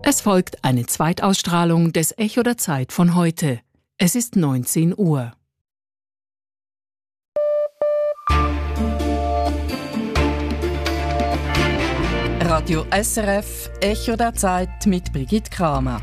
Es folgt eine Zweitausstrahlung des Echo der Zeit von heute. Es ist 19 Uhr. Radio SRF, Echo der Zeit mit Brigitte Kramer.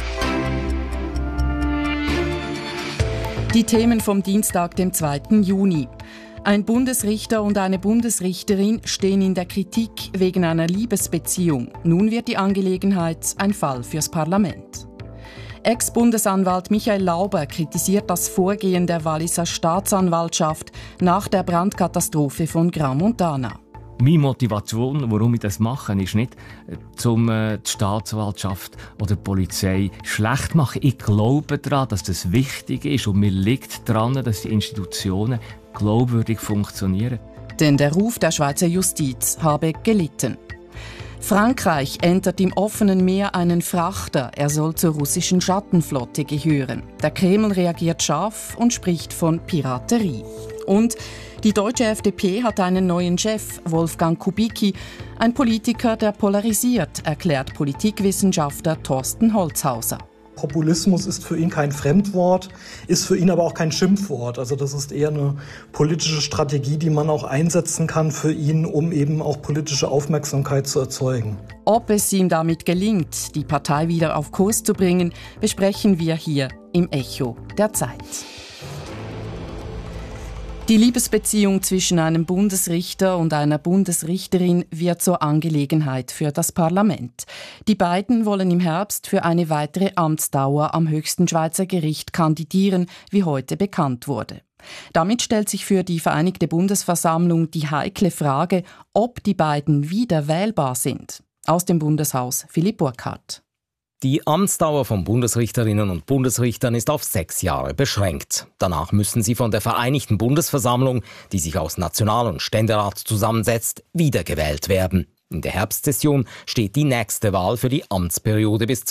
Die Themen vom Dienstag, dem 2. Juni. Ein Bundesrichter und eine Bundesrichterin stehen in der Kritik wegen einer Liebesbeziehung. Nun wird die Angelegenheit ein Fall fürs Parlament. Ex-Bundesanwalt Michael Lauber kritisiert das Vorgehen der Walliser Staatsanwaltschaft nach der Brandkatastrophe von Grand Montana. Meine Motivation, warum ich das mache, ist nicht, um die Staatsanwaltschaft oder die Polizei schlecht zu machen. Ich glaube daran, dass das wichtig ist und mir liegt daran, dass die Institutionen glaubwürdig funktionieren. Denn der Ruf der Schweizer Justiz habe gelitten. Frankreich entert im offenen Meer einen Frachter. Er soll zur russischen Schattenflotte gehören. Der Kreml reagiert scharf und spricht von Piraterie. Und die deutsche FDP hat einen neuen Chef, Wolfgang Kubicki, ein Politiker, der polarisiert, erklärt Politikwissenschaftler Thorsten Holzhauser. Populismus ist für ihn kein Fremdwort, ist für ihn aber auch kein Schimpfwort. Also das ist eher eine politische Strategie, die man auch einsetzen kann für ihn, um eben auch politische Aufmerksamkeit zu erzeugen. Ob es ihm damit gelingt, die Partei wieder auf Kurs zu bringen, besprechen wir hier im Echo der Zeit. Die Liebesbeziehung zwischen einem Bundesrichter und einer Bundesrichterin wird zur Angelegenheit für das Parlament. Die beiden wollen im Herbst für eine weitere Amtsdauer am höchsten Schweizer Gericht kandidieren, wie heute bekannt wurde. Damit stellt sich für die Vereinigte Bundesversammlung die heikle Frage, ob die beiden wieder wählbar sind. Aus dem Bundeshaus Philipp Burkhardt. Die Amtsdauer von Bundesrichterinnen und Bundesrichtern ist auf 6 Jahre beschränkt. Danach müssen sie von der Vereinigten Bundesversammlung, die sich aus National- und Ständerat zusammensetzt, wiedergewählt werden. In der Herbstsession steht die nächste Wahl für die Amtsperiode bis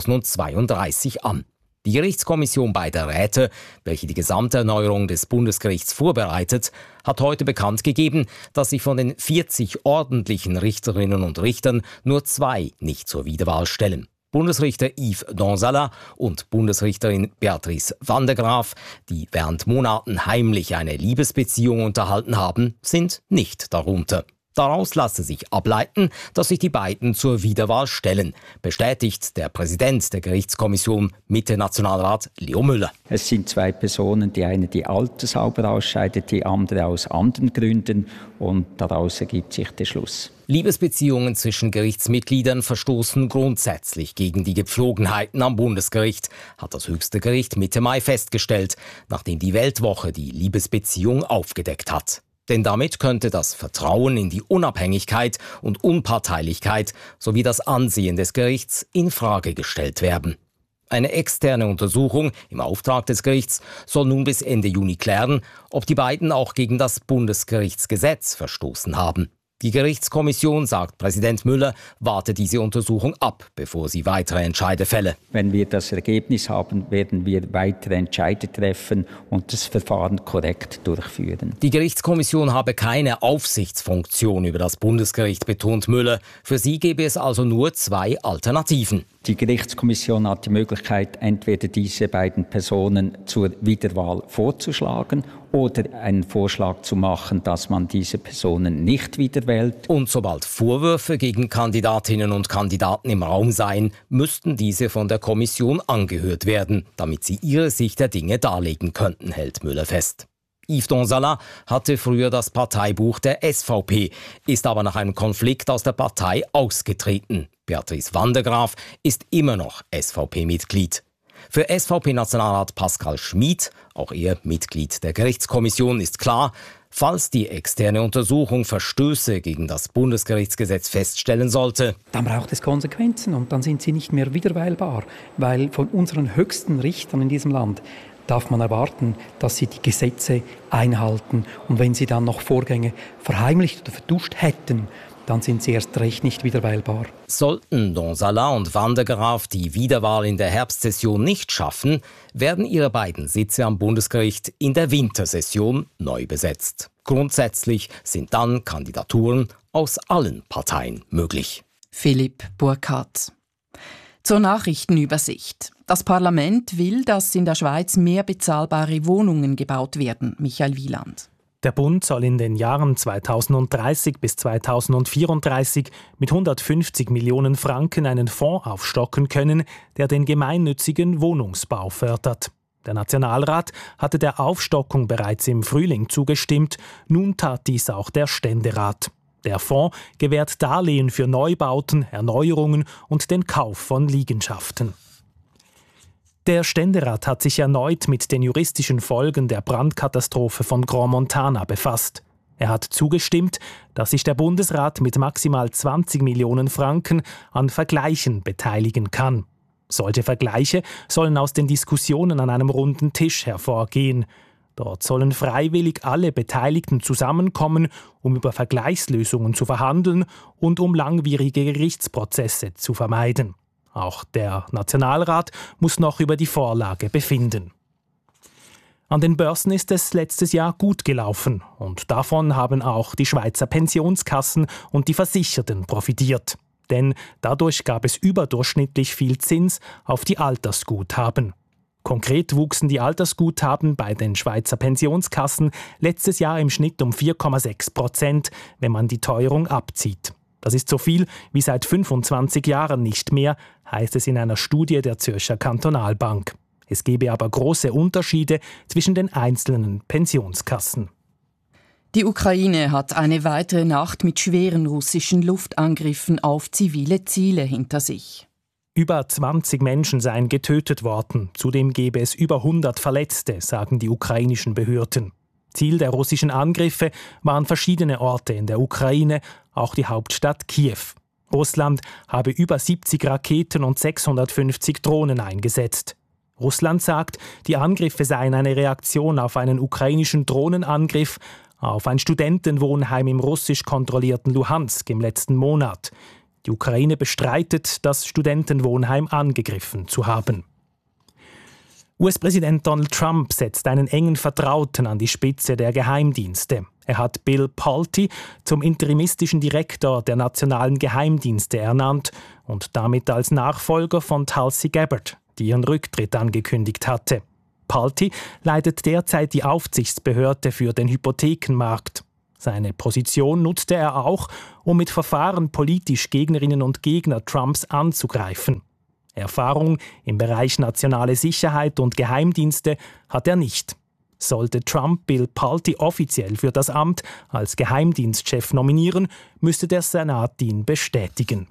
2032 an. Die Gerichtskommission beider Räte, welche die Gesamterneuerung des Bundesgerichts vorbereitet, hat heute bekannt gegeben, dass sich von den 40 ordentlichen Richterinnen und Richtern nur 2 nicht zur Wiederwahl stellen. Bundesrichter Yves Donsala und Bundesrichterin Beatrice van der Graaf, die während Monaten heimlich eine Liebesbeziehung unterhalten haben, sind nicht darunter. Daraus lasse sich ableiten, dass sich die beiden zur Wiederwahl stellen, bestätigt der Präsident der Gerichtskommission Mitte-Nationalrat Leo Müller. Es sind 2 Personen, die eine die altershalber ausscheidet, die andere aus anderen Gründen, und daraus ergibt sich der Schluss. Liebesbeziehungen zwischen Gerichtsmitgliedern verstoßen grundsätzlich gegen die Gepflogenheiten am Bundesgericht, hat das höchste Gericht Mitte Mai festgestellt, nachdem die Weltwoche die Liebesbeziehung aufgedeckt hat. Denn damit könnte das Vertrauen in die Unabhängigkeit und Unparteilichkeit sowie das Ansehen des Gerichts in Frage gestellt werden. Eine externe Untersuchung im Auftrag des Gerichts soll nun bis Ende Juni klären, ob die beiden auch gegen das Bundesgerichtsgesetz verstoßen haben. Die Gerichtskommission, sagt Präsident Müller, warte diese Untersuchung ab, bevor sie weitere Entscheide fälle. Wenn wir das Ergebnis haben, werden wir weitere Entscheide treffen und das Verfahren korrekt durchführen. Die Gerichtskommission habe keine Aufsichtsfunktion über das Bundesgericht, betont Müller. Für sie gäbe es also nur 2 Alternativen. Die Gerichtskommission hat die Möglichkeit, entweder diese beiden Personen zur Wiederwahl vorzuschlagen oder einen Vorschlag zu machen, dass man diese Personen nicht wiederwählt. Und sobald Vorwürfe gegen Kandidatinnen und Kandidaten im Raum seien, müssten diese von der Kommission angehört werden, damit sie ihre Sicht der Dinge darlegen könnten, hält Müller fest. Yves Donsala hatte früher das Parteibuch der SVP, ist aber nach einem Konflikt aus der Partei ausgetreten. Beatrice van der Graaf ist immer noch SVP-Mitglied. Für SVP-Nationalrat Pascal Schmid, auch er Mitglied der Gerichtskommission, ist klar, falls die externe Untersuchung Verstöße gegen das Bundesgerichtsgesetz feststellen sollte, dann braucht es Konsequenzen und dann sind sie nicht mehr wiederwählbar, weil von unseren höchsten Richtern in diesem Land darf man erwarten, dass sie die Gesetze einhalten. Und wenn sie dann noch Vorgänge verheimlicht oder verduscht hätten, dann sind sie erst recht nicht wiederwählbar. Sollten Donsala und van der Graaf die Wiederwahl in der Herbstsession nicht schaffen, werden ihre beiden Sitze am Bundesgericht in der Wintersession neu besetzt. Grundsätzlich sind dann Kandidaturen aus allen Parteien möglich. Philipp Burkhardt. Zur Nachrichtenübersicht. Das Parlament will, dass in der Schweiz mehr bezahlbare Wohnungen gebaut werden. Michael Wieland. Der Bund soll in den Jahren 2030 bis 2034 mit 150 Millionen Franken einen Fonds aufstocken können, der den gemeinnützigen Wohnungsbau fördert. Der Nationalrat hatte der Aufstockung bereits im Frühling zugestimmt, nun tat dies auch der Ständerat. Der Fonds gewährt Darlehen für Neubauten, Erneuerungen und den Kauf von Liegenschaften. Der Ständerat hat sich erneut mit den juristischen Folgen der Brandkatastrophe von Grand Montana befasst. Er hat zugestimmt, dass sich der Bundesrat mit maximal 20 Millionen Franken an Vergleichen beteiligen kann. Solche Vergleiche sollen aus den Diskussionen an einem runden Tisch hervorgehen. Dort sollen freiwillig alle Beteiligten zusammenkommen, um über Vergleichslösungen zu verhandeln und um langwierige Gerichtsprozesse zu vermeiden. Auch der Nationalrat muss noch über die Vorlage befinden. An den Börsen ist es letztes Jahr gut gelaufen und davon haben auch die Schweizer Pensionskassen und die Versicherten profitiert. Denn dadurch gab es überdurchschnittlich viel Zins auf die Altersguthaben. Konkret wuchsen die Altersguthaben bei den Schweizer Pensionskassen letztes Jahr im Schnitt um 4,6%, wenn man die Teuerung abzieht. Das ist so viel wie seit 25 Jahren nicht mehr, heißt es in einer Studie der Zürcher Kantonalbank. Es gebe aber große Unterschiede zwischen den einzelnen Pensionskassen. Die Ukraine hat eine weitere Nacht mit schweren russischen Luftangriffen auf zivile Ziele hinter sich. Über 20 Menschen seien getötet worden, zudem gebe es über 100 Verletzte, sagen die ukrainischen Behörden. Ziel der russischen Angriffe waren verschiedene Orte in der Ukraine, auch die Hauptstadt Kiew. Russland habe über 70 Raketen und 650 Drohnen eingesetzt. Russland sagt, die Angriffe seien eine Reaktion auf einen ukrainischen Drohnenangriff auf ein Studentenwohnheim im russisch kontrollierten Luhansk im letzten Monat. Die Ukraine bestreitet, das Studentenwohnheim angegriffen zu haben. US-Präsident Donald Trump setzt einen engen Vertrauten an die Spitze der Geheimdienste. Er hat Bill Pulte zum interimistischen Direktor der nationalen Geheimdienste ernannt und damit als Nachfolger von Tulsi Gabbard, die ihren Rücktritt angekündigt hatte. Pulte leitet derzeit die Aufsichtsbehörde für den Hypothekenmarkt. Seine Position nutzte er auch, um mit Verfahren politisch Gegnerinnen und Gegner Trumps anzugreifen. Erfahrung im Bereich nationale Sicherheit und Geheimdienste hat er nicht. Sollte Trump Bill Pulte offiziell für das Amt als Geheimdienstchef nominieren, müsste der Senat ihn bestätigen.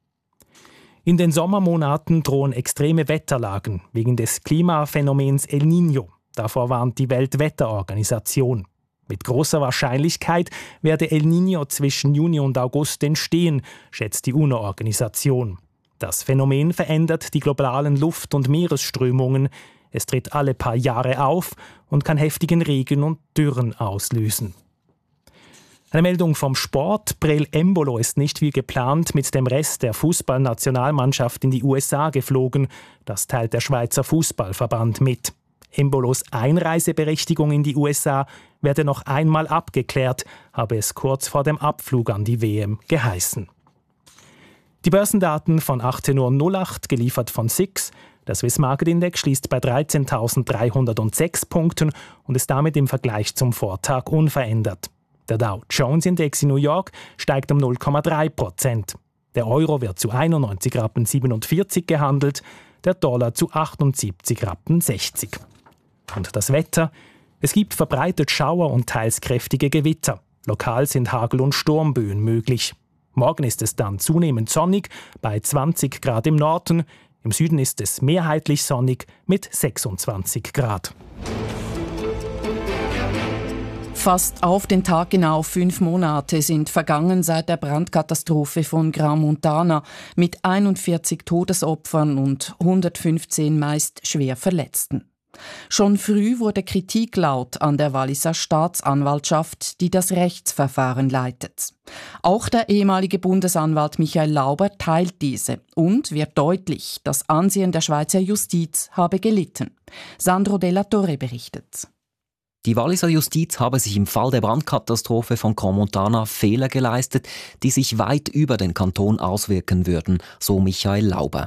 In den Sommermonaten drohen extreme Wetterlagen wegen des Klimaphänomens El Niño. Davor warnt die Weltwetterorganisation. Mit großer Wahrscheinlichkeit werde El Niño zwischen Juni und August entstehen, schätzt die UNO-Organisation. Das Phänomen verändert die globalen Luft- und Meeresströmungen. Es tritt alle paar Jahre auf und kann heftigen Regen und Dürren auslösen. Eine Meldung vom Sport. Breel Embolo ist nicht wie geplant mit dem Rest der Fußballnationalmannschaft in die USA geflogen. Das teilt der Schweizer Fußballverband mit. Embolos Einreiseberechtigung in die USA werde noch einmal abgeklärt, habe es kurz vor dem Abflug an die WM geheißen. Die Börsendaten von 18.08 Uhr, geliefert von SIX. Der Swiss Market Index schließt bei 13.306 Punkten und ist damit im Vergleich zum Vortag unverändert. Der Dow Jones Index in New York steigt um 0,3%. Der Euro wird zu 91,47 Rappen gehandelt, der Dollar zu 78,60 Rappen. Und das Wetter? Es gibt verbreitet Schauer und teils kräftige Gewitter. Lokal sind Hagel- und Sturmböen möglich. Morgen ist es dann zunehmend sonnig bei 20 Grad im Norden. Im Süden ist es mehrheitlich sonnig mit 26 Grad. Fast auf den Tag genau 5 Monate sind vergangen seit der Brandkatastrophe von Grand Montana mit 41 Todesopfern und 115 meist schwer Verletzten. Schon früh wurde Kritik laut an der Walliser Staatsanwaltschaft, die das Rechtsverfahren leitet. Auch der ehemalige Bundesanwalt Michael Lauber teilt diese und wird deutlich, das Ansehen der Schweizer Justiz habe gelitten. Sandro Della Torre berichtet. Die Walliser Justiz habe sich im Fall der Brandkatastrophe von Grand Montana Fehler geleistet, die sich weit über den Kanton auswirken würden, so Michael Lauber.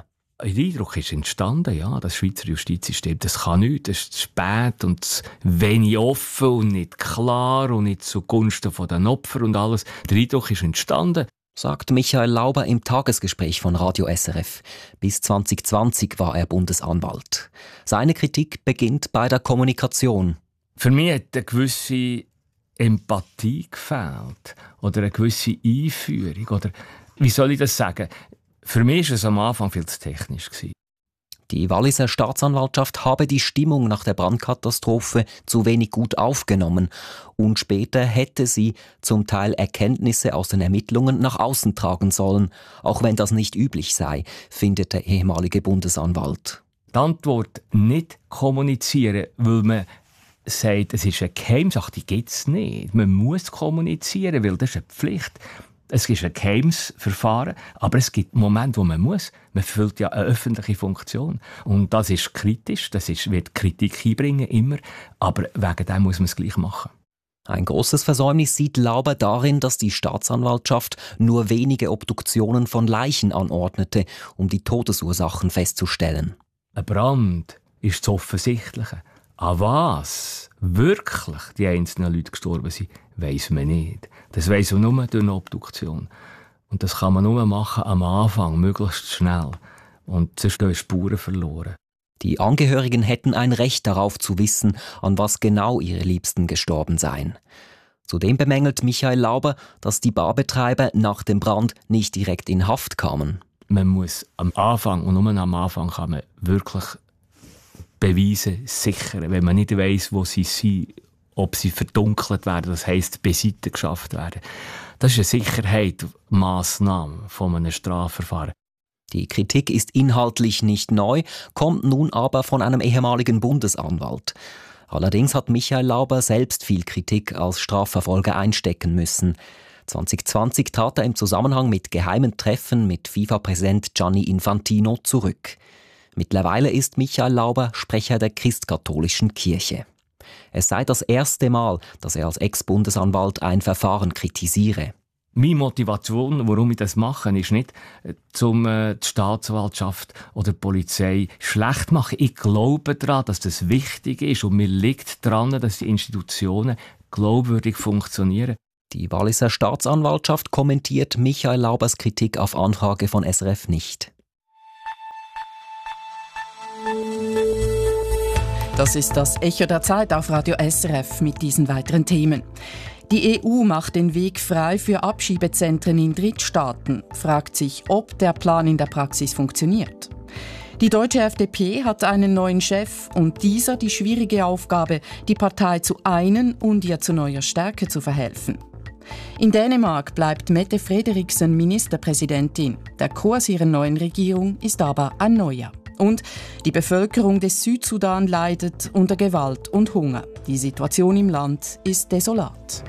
Ein Eindruck ist entstanden, ja, das Schweizer Justizsystem, das kann nichts, das ist zu spät und wenig offen und nicht klar und nicht zugunsten der Opfer und alles. Der Eindruck ist entstanden. Sagt Michael Lauber im Tagesgespräch von Radio SRF. Bis 2020 war er Bundesanwalt. Seine Kritik beginnt bei der Kommunikation. Für mich hat eine gewisse Empathie gefehlt oder eine gewisse Einführung. Oder wie soll ich das sagen? Für mich war es am Anfang viel zu technisch. Die Walliser Staatsanwaltschaft habe die Stimmung nach der Brandkatastrophe zu wenig gut aufgenommen und später hätte sie zum Teil Erkenntnisse aus den Ermittlungen nach außen tragen sollen, auch wenn das nicht üblich sei, findet der ehemalige Bundesanwalt. Die Antwort nicht kommunizieren, weil man sagt, es ist eine Geheimsache, die gibt es nicht. Man muss kommunizieren, weil das ist eine Pflicht. Es ist ein geheimes Verfahren, aber es gibt Momente, wo man muss. Man erfüllt ja eine öffentliche Funktion. Und das ist kritisch, wird Kritik einbringen, immer. Aber wegen dem muss man es gleich machen. Ein grosses Versäumnis sieht Lauber darin, dass die Staatsanwaltschaft nur wenige Obduktionen von Leichen anordnete, um die Todesursachen festzustellen. Ein Brand ist das Offensichtliche. An was wirklich die einzelnen Leute gestorben sind, weiss man nicht. Das weiss man nur durch eine Obduktion. Und das kann man nur machen am Anfang, möglichst schnell. Und sonst gehen Spuren verloren. Die Angehörigen hätten ein Recht darauf zu wissen, an was genau ihre Liebsten gestorben seien. Zudem bemängelt Michael Lauber, dass die Barbetreiber nach dem Brand nicht direkt in Haft kamen. Man muss am Anfang, und nur am Anfang kann man wirklich Beweise sichern, wenn man nicht weiss, wo sie sind, ob sie verdunkelt werden, das heisst, beiseite geschafft werden. Das ist eine Sicherheitsmaßnahme von einem Strafverfahren. Die Kritik ist inhaltlich nicht neu, kommt nun aber von einem ehemaligen Bundesanwalt. Allerdings hat Michael Lauber selbst viel Kritik als Strafverfolger einstecken müssen. 2020 trat er im Zusammenhang mit geheimen Treffen mit FIFA-Präsident Gianni Infantino zurück. Mittlerweile ist Michael Lauber Sprecher der christkatholischen Kirche. Es sei das erste Mal, dass er als Ex-Bundesanwalt ein Verfahren kritisiere. Meine Motivation, warum ich das mache, ist nicht, die Staatsanwaltschaft oder die Polizei schlecht zu machen. Ich glaube daran, dass das wichtig ist und mir liegt daran, dass die Institutionen glaubwürdig funktionieren. Die Walliser Staatsanwaltschaft kommentiert Michael Laubers Kritik auf Anfrage von SRF nicht. Das ist das Echo der Zeit auf Radio SRF mit diesen weiteren Themen. Die EU macht den Weg frei für Abschiebezentren in Drittstaaten, fragt sich, ob der Plan in der Praxis funktioniert. Die deutsche FDP hat einen neuen Chef und dieser die schwierige Aufgabe, die Partei zu einen und ihr zu neuer Stärke zu verhelfen. In Dänemark bleibt Mette Frederiksen Ministerpräsidentin. Der Kurs ihrer neuen Regierung ist aber ein neuer. Und die Bevölkerung des Südsudan leidet unter Gewalt und Hunger. Die Situation im Land ist desolat.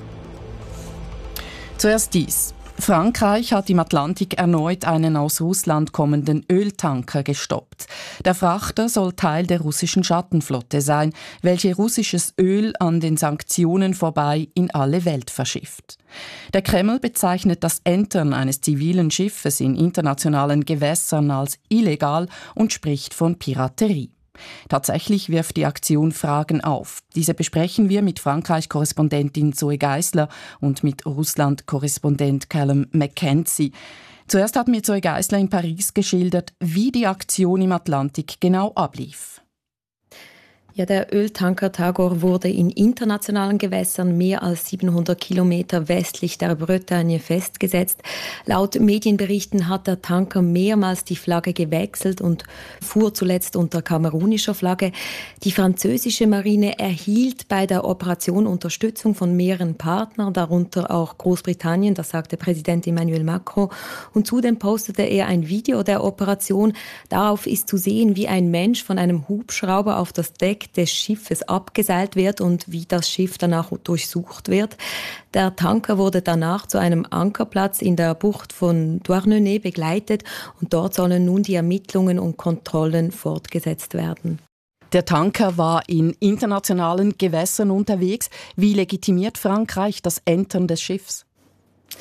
Zuerst dies. Frankreich hat im Atlantik erneut einen aus Russland kommenden Öltanker gestoppt. Der Frachter soll Teil der russischen Schattenflotte sein, welche russisches Öl an den Sanktionen vorbei in alle Welt verschifft. Der Kreml bezeichnet das Entern eines zivilen Schiffes in internationalen Gewässern als illegal und spricht von Piraterie. Tatsächlich wirft die Aktion Fragen auf. Diese besprechen wir mit Frankreich-Korrespondentin Zoe Geisler und mit Russland-Korrespondent Callum McKenzie. Zuerst hat mir Zoe Geisler in Paris geschildert, wie die Aktion im Atlantik genau ablief. Ja, der Öltanker Tagor wurde in internationalen Gewässern mehr als 700 Kilometer westlich der Bretagne festgesetzt. Laut Medienberichten hat der Tanker mehrmals die Flagge gewechselt und fuhr zuletzt unter kamerunischer Flagge. Die französische Marine erhielt bei der Operation Unterstützung von mehreren Partnern, darunter auch Großbritannien, das sagte Präsident Emmanuel Macron. Und zudem postete er ein Video der Operation. Darauf ist zu sehen, wie ein Mensch von einem Hubschrauber auf das Deck des Schiffes abgeseilt wird und wie das Schiff danach durchsucht wird. Der Tanker wurde danach zu einem Ankerplatz in der Bucht von Douarnenez begleitet und dort sollen nun die Ermittlungen und Kontrollen fortgesetzt werden. Der Tanker war in internationalen Gewässern unterwegs. Wie legitimiert Frankreich das Entern des Schiffs?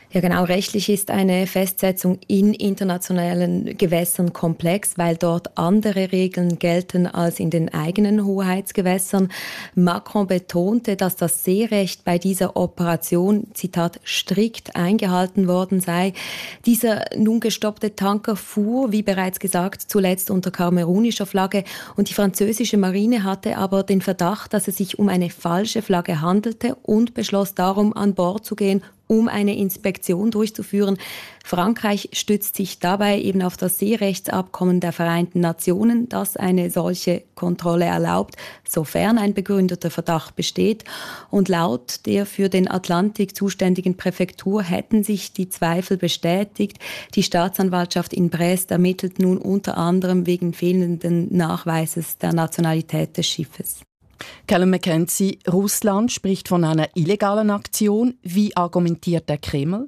Ja genau, rechtlich ist eine Festsetzung in internationalen Gewässern komplex, weil dort andere Regeln gelten als in den eigenen Hoheitsgewässern. Macron betonte, dass das Seerecht bei dieser Operation, Zitat, strikt eingehalten worden sei. Dieser nun gestoppte Tanker fuhr, wie bereits gesagt, zuletzt unter kamerunischer Flagge und die französische Marine hatte aber den Verdacht, dass es sich um eine falsche Flagge handelte und beschloss darum, an Bord zu gehen, um eine Inspektion durchzuführen. Frankreich stützt sich dabei eben auf das Seerechtsabkommen der Vereinten Nationen, das eine solche Kontrolle erlaubt, sofern ein begründeter Verdacht besteht. Und laut der für den Atlantik zuständigen Präfektur hätten sich die Zweifel bestätigt. Die Staatsanwaltschaft in Brest ermittelt nun unter anderem wegen fehlenden Nachweises der Nationalität des Schiffes. Callum McKenzie, Russland spricht von einer illegalen Aktion. Wie argumentiert der Kreml?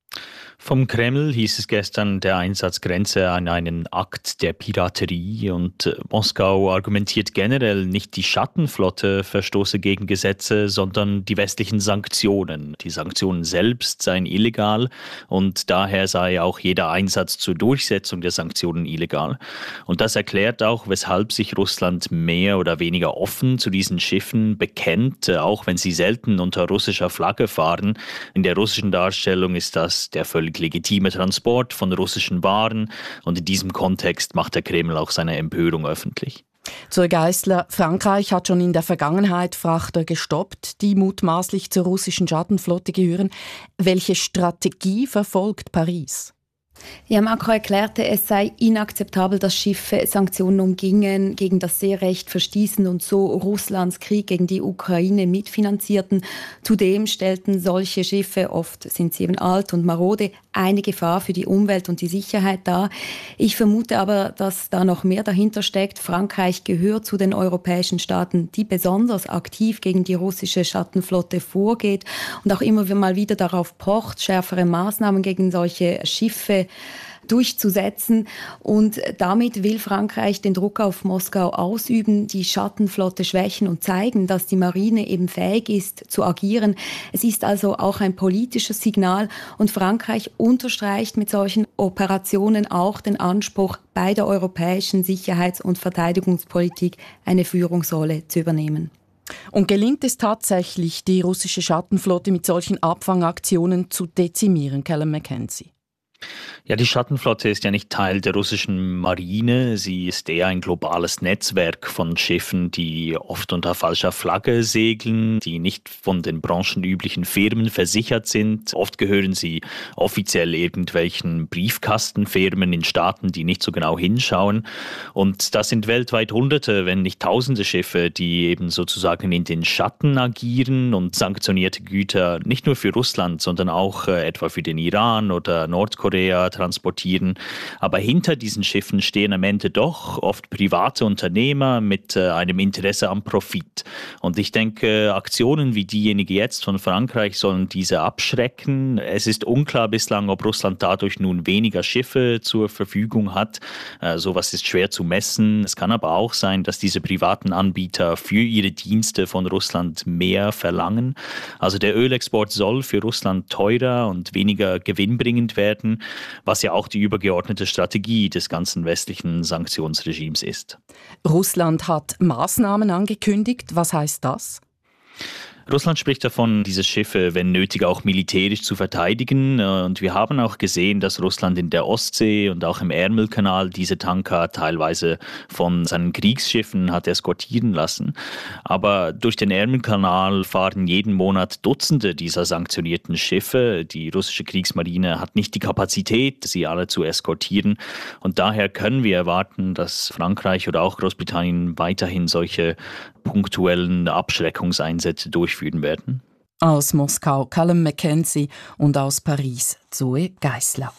Vom Kreml hieß es gestern, der Einsatz grenze an einen Akt der Piraterie und Moskau argumentiert generell, nicht die Schattenflotte verstoße gegen Gesetze, sondern die westlichen Sanktionen. Die Sanktionen selbst seien illegal und daher sei auch jeder Einsatz zur Durchsetzung der Sanktionen illegal. Und das erklärt auch, weshalb sich Russland mehr oder weniger offen zu diesen Schiffen bekennt, auch wenn sie selten unter russischer Flagge fahren. In der russischen Darstellung ist das der völlig legitime Transport von russischen Waren und in diesem Kontext macht der Kreml auch seine Empörung öffentlich. Zur Geissler, Frankreich hat schon in der Vergangenheit Frachter gestoppt, die mutmaßlich zur russischen Schattenflotte gehören. Welche Strategie verfolgt Paris? Ja, Macron erklärte, es sei inakzeptabel, dass Schiffe Sanktionen umgingen, gegen das Seerecht verstießen und so Russlands Krieg gegen die Ukraine mitfinanzierten. Zudem stellten solche Schiffe, oft sind sie eben alt und marode, eine Gefahr für die Umwelt und die Sicherheit dar. Ich vermute aber, dass da noch mehr dahinter steckt. Frankreich gehört zu den europäischen Staaten, die besonders aktiv gegen die russische Schattenflotte vorgeht und auch immer mal wieder darauf pocht, schärfere Maßnahmen gegen solche Schiffe durchzusetzen. Und damit will Frankreich den Druck auf Moskau ausüben, die Schattenflotte schwächen und zeigen, dass die Marine eben fähig ist zu agieren. Es ist also auch ein politisches Signal und Frankreich unterstreicht mit solchen Operationen auch den Anspruch, bei der europäischen Sicherheits- und Verteidigungspolitik eine Führungsrolle zu übernehmen. Und gelingt es tatsächlich, die russische Schattenflotte mit solchen Abfangaktionen zu dezimieren, Callum McKenzie? Ja, die Schattenflotte ist ja nicht Teil der russischen Marine. Sie ist eher ein globales Netzwerk von Schiffen, die oft unter falscher Flagge segeln, die nicht von den branchenüblichen Firmen versichert sind. Oft gehören sie offiziell irgendwelchen Briefkastenfirmen in Staaten, die nicht so genau hinschauen. Und das sind weltweit Hunderte, wenn nicht Tausende Schiffe, die eben sozusagen in den Schatten agieren und sanktionierte Güter nicht nur für Russland, sondern auch etwa für den Iran oder Nordkorea transportieren. Aber hinter diesen Schiffen stehen am Ende doch oft private Unternehmer mit einem Interesse am Profit. Und ich denke, Aktionen wie diejenige jetzt von Frankreich sollen diese abschrecken. Es ist unklar bislang, ob Russland dadurch nun weniger Schiffe zur Verfügung hat. Sowas ist schwer zu messen. Es kann aber auch sein, dass diese privaten Anbieter für ihre Dienste von Russland mehr verlangen. Also der Ölexport soll für Russland teurer und weniger gewinnbringend werden, was ja auch die übergeordnete Strategie des ganzen westlichen Sanktionsregimes ist. Russland hat Maßnahmen angekündigt. Was heißt das? Russland spricht davon, diese Schiffe, wenn nötig, auch militärisch zu verteidigen. Und wir haben auch gesehen, dass Russland in der Ostsee und auch im Ärmelkanal diese Tanker teilweise von seinen Kriegsschiffen hat eskortieren lassen. Aber durch den Ärmelkanal fahren jeden Monat Dutzende dieser sanktionierten Schiffe. Die russische Kriegsmarine hat nicht die Kapazität, sie alle zu eskortieren. Und daher können wir erwarten, dass Frankreich oder auch Großbritannien weiterhin solche punktuellen Abschreckungseinsätze durchführen werden. Aus Moskau Callum McKenzie und aus Paris Zoe Geissler.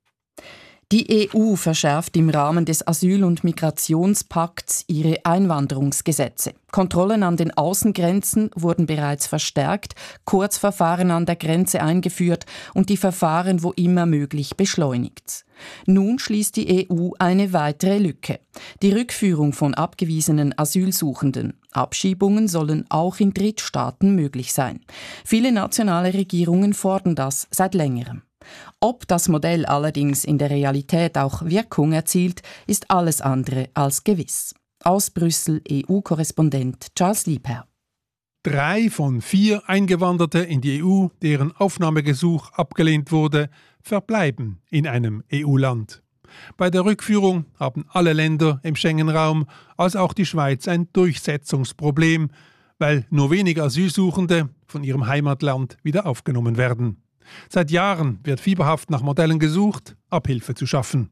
Die EU verschärft im Rahmen des Asyl- und Migrationspakts ihre Einwanderungsgesetze. Kontrollen an den Außengrenzen wurden bereits verstärkt, Kurzverfahren an der Grenze eingeführt und die Verfahren wo immer möglich beschleunigt. Nun schließt die EU eine weitere Lücke: die Rückführung von abgewiesenen Asylsuchenden. Abschiebungen sollen auch in Drittstaaten möglich sein. Viele nationale Regierungen fordern das seit längerem. Ob das Modell allerdings in der Realität auch Wirkung erzielt, ist alles andere als gewiss. Aus Brüssel EU-Korrespondent Charles Liebherr. 3 von 4 Eingewanderte in die EU, deren Aufnahmegesuch abgelehnt wurde, verbleiben in einem EU-Land. Bei der Rückführung haben alle Länder im Schengen-Raum, als auch die Schweiz, ein Durchsetzungsproblem, weil nur wenige Asylsuchende von ihrem Heimatland wieder aufgenommen werden. Seit Jahren wird fieberhaft nach Modellen gesucht, Abhilfe zu schaffen.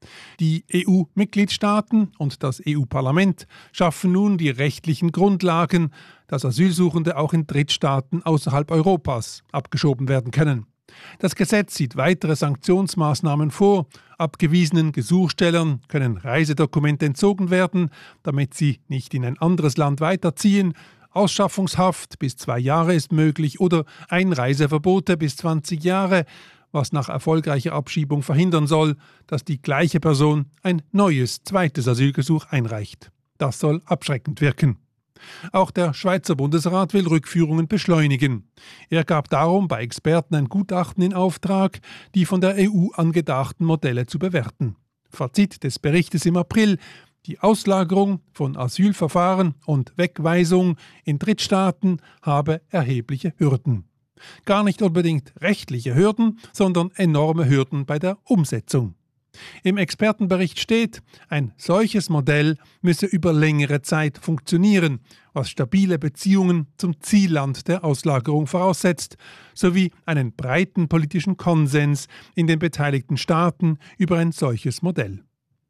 Die EU-Mitgliedstaaten und das EU-Parlament schaffen nun die rechtlichen Grundlagen, dass Asylsuchende auch in Drittstaaten außerhalb Europas abgeschoben werden können. Das Gesetz sieht weitere Sanktionsmaßnahmen vor. Abgewiesenen Gesuchstellern können Reisedokumente entzogen werden, damit sie nicht in ein anderes Land weiterziehen. Ausschaffungshaft bis 2 Jahre ist möglich oder Einreiseverbote bis 20 Jahre, was nach erfolgreicher Abschiebung verhindern soll, dass die gleiche Person ein neues, zweites Asylgesuch einreicht. Das soll abschreckend wirken. Auch der Schweizer Bundesrat will Rückführungen beschleunigen. Er gab darum bei Experten ein Gutachten in Auftrag, die von der EU angedachten Modelle zu bewerten. Fazit des Berichtes im April: Die Auslagerung von Asylverfahren und Wegweisung in Drittstaaten habe erhebliche Hürden. Gar nicht unbedingt rechtliche Hürden, sondern enorme Hürden bei der Umsetzung. Im Expertenbericht steht, ein solches Modell müsse über längere Zeit funktionieren, was stabile Beziehungen zum Zielland der Auslagerung voraussetzt, sowie einen breiten politischen Konsens in den beteiligten Staaten über ein solches Modell.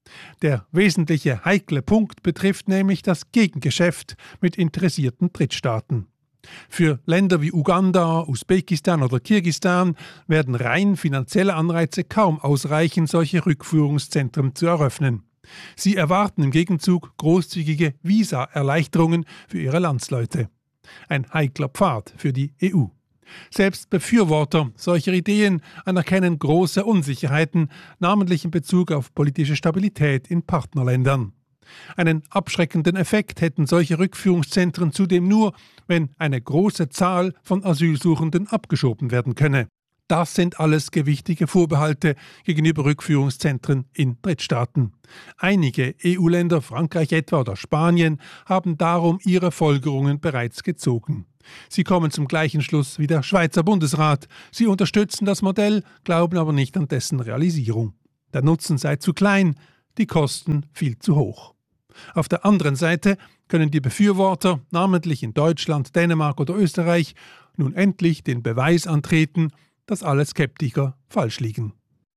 Der wesentliche heikle Punkt betrifft nämlich das Gegengeschäft mit interessierten Drittstaaten. Für Länder wie Uganda, Usbekistan oder Kirgisistan werden rein finanzielle Anreize kaum ausreichen, solche Rückführungszentren zu eröffnen. Sie erwarten im Gegenzug großzügige Visa-Erleichterungen für ihre Landsleute. Ein heikler Pfad für die EU. Selbst Befürworter solcher Ideen anerkennen große Unsicherheiten, namentlich in Bezug auf politische Stabilität in Partnerländern. Einen abschreckenden Effekt hätten solche Rückführungszentren zudem nur, wenn eine große Zahl von Asylsuchenden abgeschoben werden könne. Das sind alles gewichtige Vorbehalte gegenüber Rückführungszentren in Drittstaaten. Einige EU-Länder, Frankreich etwa oder Spanien, haben darum ihre Folgerungen bereits gezogen. Sie kommen zum gleichen Schluss wie der Schweizer Bundesrat. Sie unterstützen das Modell, glauben aber nicht an dessen Realisierung. Der Nutzen sei zu klein, die Kosten viel zu hoch. Auf der anderen Seite können die Befürworter, namentlich in Deutschland, Dänemark oder Österreich, nun endlich den Beweis antreten, dass alle Skeptiker falsch liegen.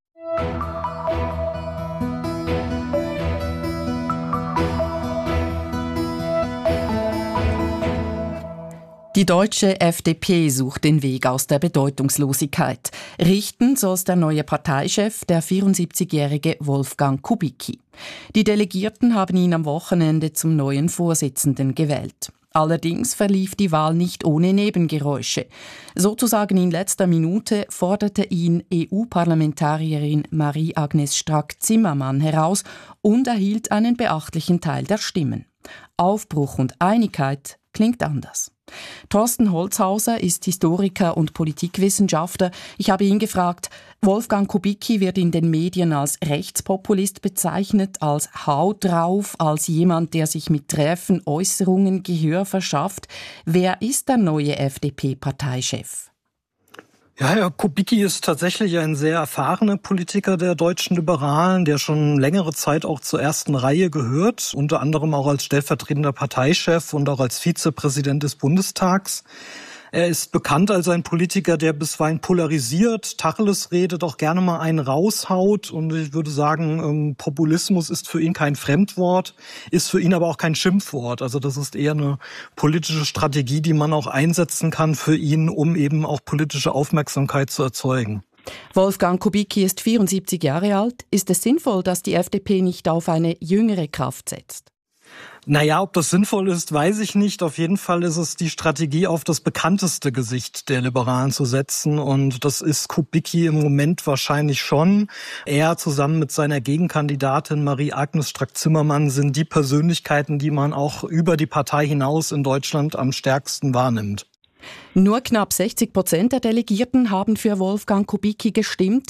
Die deutsche FDP sucht den Weg aus der Bedeutungslosigkeit. Richten soll es der neue Parteichef, der 74-jährige Wolfgang Kubicki. Die Delegierten haben ihn am Wochenende zum neuen Vorsitzenden gewählt. Allerdings verlief die Wahl nicht ohne Nebengeräusche. Sozusagen in letzter Minute forderte ihn EU-Parlamentarierin Marie-Agnes Strack-Zimmermann heraus und erhielt einen beachtlichen Teil der Stimmen. Aufbruch und Einigkeit klingt anders. Thorsten Holzhauser ist Historiker und Politikwissenschaftler. Ich habe ihn gefragt, Wolfgang Kubicki wird in den Medien als Rechtspopulist bezeichnet, als Haut drauf, als jemand, der sich mit träfen Äußerungen Gehör verschafft. Wer ist der neue FDP-Parteichef? Ja, Herr Kubicki ist tatsächlich ein sehr erfahrener Politiker der deutschen Liberalen, der schon längere Zeit auch zur ersten Reihe gehört, unter anderem auch als stellvertretender Parteichef und auch als Vizepräsident des Bundestags. Er ist bekannt als ein Politiker, der bisweilen polarisiert, Tacheles redet, auch gerne mal einen raushaut. Und ich würde sagen, Populismus ist für ihn kein Fremdwort, ist für ihn aber auch kein Schimpfwort. Also das ist eher eine politische Strategie, die man auch einsetzen kann für ihn, um eben auch politische Aufmerksamkeit zu erzeugen. Wolfgang Kubicki ist 74 Jahre alt. Ist es sinnvoll, dass die FDP nicht auf eine jüngere Kraft setzt? Naja, ob das sinnvoll ist, weiß ich nicht. Auf jeden Fall ist es die Strategie, auf das bekannteste Gesicht der Liberalen zu setzen. Und das ist Kubicki im Moment wahrscheinlich schon. Er zusammen mit seiner Gegenkandidatin Marie-Agnes Strack-Zimmermann sind die Persönlichkeiten, die man auch über die Partei hinaus in Deutschland am stärksten wahrnimmt. Nur knapp 60% der Delegierten haben für Wolfgang Kubicki gestimmt.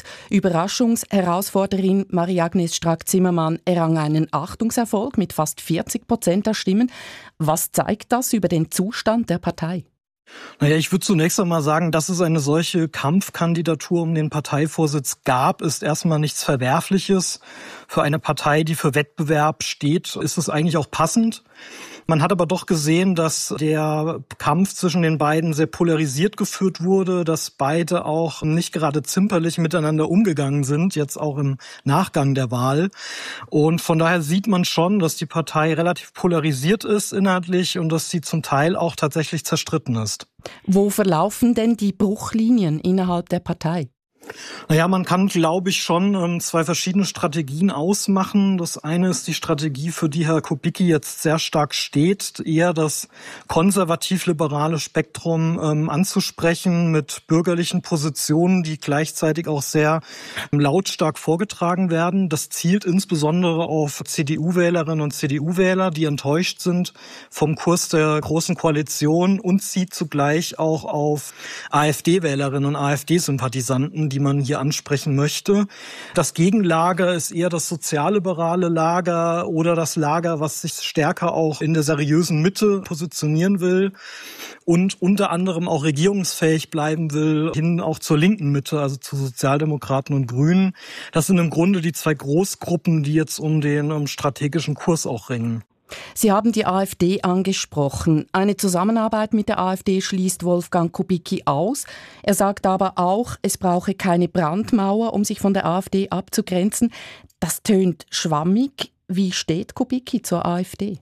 Überraschungsherausforderin Marie-Agnes Strack-Zimmermann errang einen Achtungserfolg mit fast 40% der Stimmen. Was zeigt das über den Zustand der Partei? Naja, ich würde zunächst einmal sagen, dass es eine solche Kampfkandidatur um den Parteivorsitz gab, ist erstmal nichts Verwerfliches. Für eine Partei, die für Wettbewerb steht, ist es eigentlich auch passend. Man hat aber doch gesehen, dass der Kampf zwischen den beiden sehr polarisiert geführt wurde, dass beide auch nicht gerade zimperlich miteinander umgegangen sind, jetzt auch im Nachgang der Wahl. Und von daher sieht man schon, dass die Partei relativ polarisiert ist inhaltlich und dass sie zum Teil auch tatsächlich zerstritten ist. Wo verlaufen denn die Bruchlinien innerhalb der Partei? Naja, man kann, glaube ich, schon zwei verschiedene Strategien ausmachen. Das eine ist die Strategie, für die Herr Kubicki jetzt sehr stark steht, eher das konservativ-liberale Spektrum anzusprechen mit bürgerlichen Positionen, die gleichzeitig auch sehr lautstark vorgetragen werden. Das zielt insbesondere auf CDU-Wählerinnen und CDU-Wähler, die enttäuscht sind vom Kurs der Großen Koalition, und zieht zugleich auch auf AfD-Wählerinnen und AfD-Sympathisanten, die man hier ansprechen möchte. Das Gegenlager ist eher das sozialliberale Lager oder das Lager, was sich stärker auch in der seriösen Mitte positionieren will und unter anderem auch regierungsfähig bleiben will, hin auch zur linken Mitte, also zu Sozialdemokraten und Grünen. Das sind im Grunde die zwei Großgruppen, die jetzt um den strategischen Kurs auch ringen. Sie haben die AfD angesprochen. Eine Zusammenarbeit mit der AfD schließt Wolfgang Kubicki aus. Er sagt aber auch, es brauche keine Brandmauer, um sich von der AfD abzugrenzen. Das tönt schwammig. Wie steht Kubicki zur AfD?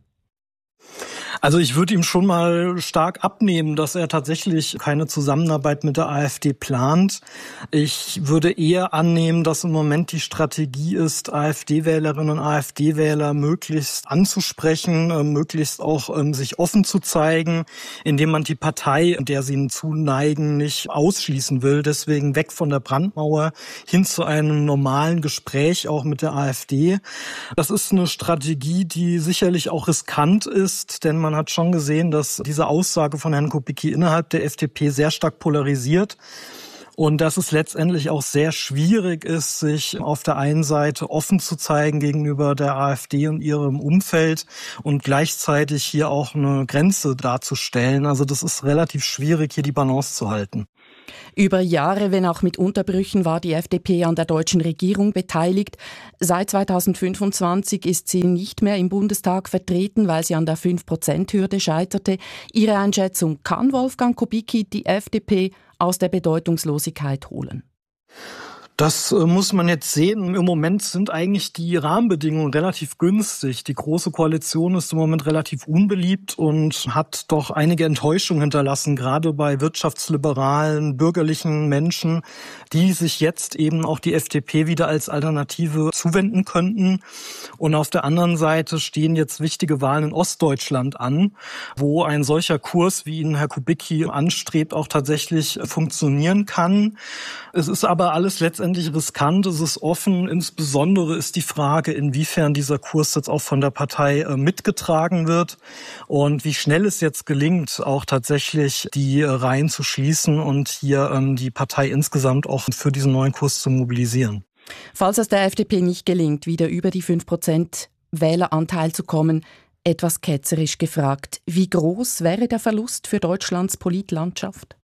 Also ich würde ihm schon mal stark abnehmen, dass er tatsächlich keine Zusammenarbeit mit der AfD plant. Ich würde eher annehmen, dass im Moment die Strategie ist, AfD-Wählerinnen und AfD-Wähler möglichst anzusprechen, möglichst auch sich offen zu zeigen, indem man die Partei, der sie ihnen zuneigen, nicht ausschließen will. Deswegen weg von der Brandmauer hin zu einem normalen Gespräch auch mit der AfD. Das ist eine Strategie, die sicherlich auch riskant ist, denn man hat schon gesehen, dass diese Aussage von Herrn Kubicki innerhalb der FDP sehr stark polarisiert und dass es letztendlich auch sehr schwierig ist, sich auf der einen Seite offen zu zeigen gegenüber der AfD und ihrem Umfeld und gleichzeitig hier auch eine Grenze darzustellen. Also das ist relativ schwierig, hier die Balance zu halten. Über Jahre, wenn auch mit Unterbrüchen, war die FDP an der deutschen Regierung beteiligt. Seit 2025 ist sie nicht mehr im Bundestag vertreten, weil sie an der 5%-Hürde scheiterte. Ihre Einschätzung: Kann Wolfgang Kubicki die FDP aus der Bedeutungslosigkeit holen? Das muss man jetzt sehen. Im Moment sind eigentlich die Rahmenbedingungen relativ günstig. Die Große Koalition ist im Moment relativ unbeliebt und hat doch einige Enttäuschungen hinterlassen, gerade bei wirtschaftsliberalen, bürgerlichen Menschen, die sich jetzt eben auch die FDP wieder als Alternative zuwenden könnten. Und auf der anderen Seite stehen jetzt wichtige Wahlen in Ostdeutschland an, wo ein solcher Kurs, wie ihn Herr Kubicki anstrebt, auch tatsächlich funktionieren kann. Es ist aber alles letztendlich riskant, es ist offen. Insbesondere ist die Frage, inwiefern dieser Kurs jetzt auch von der Partei mitgetragen wird und wie schnell es jetzt gelingt, auch tatsächlich die Reihen zu schließen und hier die Partei insgesamt auch für diesen neuen Kurs zu mobilisieren. Falls es der FDP nicht gelingt, wieder über die 5% Wähleranteil zu kommen, etwas ketzerisch gefragt, wie groß wäre der Verlust für Deutschlands Politlandschaft?